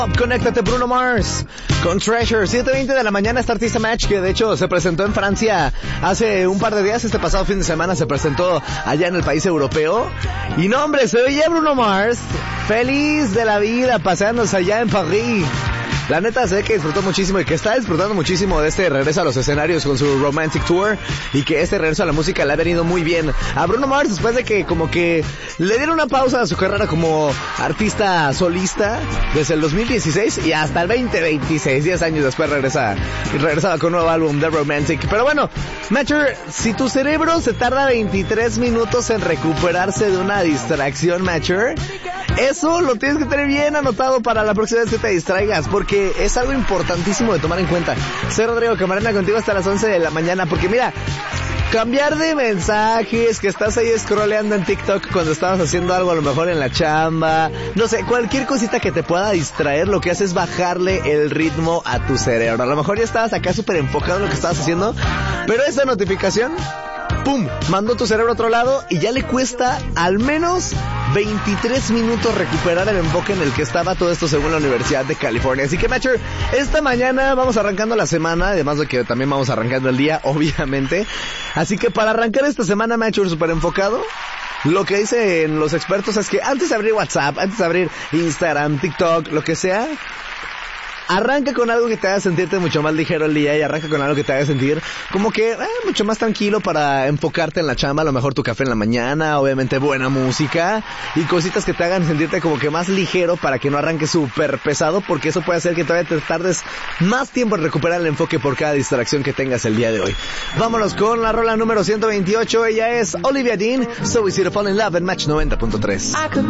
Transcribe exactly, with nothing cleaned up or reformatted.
Conéctate, Bruno Mars con Treasure. siete veinte de la mañana, esta artista Match, que de hecho se presentó en Francia hace un par de días. Este pasado fin de semana se presentó allá en el país europeo. Y no, hombre, se oye Bruno Mars feliz de la vida, paseándose allá en París. La neta, sé que disfrutó muchísimo y que está disfrutando muchísimo de este regreso a los escenarios con su Romantic Tour, y que este regreso a la música le ha venido muy bien a Bruno Mars después de que como que le dieron una pausa a su carrera como artista solista desde el dos mil dieciséis y hasta el veinte veintiséis, diez años después regresa y regresaba con un nuevo álbum de Romantic. Pero bueno, Matcher, si tu cerebro se tarda veintitrés minutos en recuperarse de una distracción, Matcher, eso lo tienes que tener bien anotado para la próxima vez que te distraigas, porque es algo importantísimo de tomar en cuenta. Soy Rodrigo Camarena, contigo hasta las once de la mañana, porque mira, cambiar de mensajes, que estás ahí scrolleando en TikTok cuando estabas haciendo algo a lo mejor en la chamba, no sé, cualquier cosita que te pueda distraer, lo que hace es bajarle el ritmo a tu cerebro. A lo mejor ya estabas acá súper enfocado en lo que estabas haciendo, pero esa notificación, ¡pum!, mandó tu cerebro a otro lado y ya le cuesta al menos veintitrés minutos recuperar el enfoque en el que estaba. Todo esto según la Universidad de California. Así que, Matcher, esta mañana vamos arrancando la semana, además de que también vamos arrancando el día, obviamente. Así que para arrancar esta semana, Matcher, súper enfocado, lo que dicen los expertos es que antes de abrir WhatsApp, antes de abrir Instagram, TikTok, lo que sea, arranca con algo que te haga sentirte mucho más ligero el día, y arranca con algo que te haga sentir como que eh, mucho más tranquilo para enfocarte en la chamba. A lo mejor tu café en la mañana, obviamente buena música y cositas que te hagan sentirte como que más ligero para que no arranques súper pesado, porque eso puede hacer que todavía te tardes más tiempo en recuperar el enfoque por cada distracción que tengas el día de hoy. Vámonos con la rola número ciento veintiocho. Ella es Olivia Dean, So Easy to Fall in Love en Match noventa punto tres.